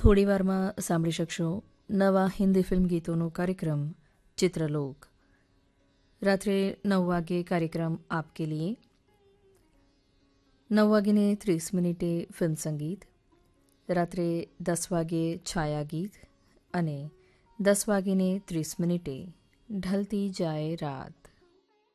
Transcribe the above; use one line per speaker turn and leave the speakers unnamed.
થોડી વારમાં સાંભળી શકશો નવા હિન્દી ફિલ્મ ગીતોનો કાર્યક્રમ ચિત્રલોક. રાત્રે 9 વાગ્યે કાર્યક્રમ આપકે લીએ. 9 વાગીને 30 મિનિટે ફિલ્મ સંગીત. રાત્રે 10 વાગ્યે છાયા ગીત અને 10 વાગીને 30 મિનિટે ઢલતી જાય રાત.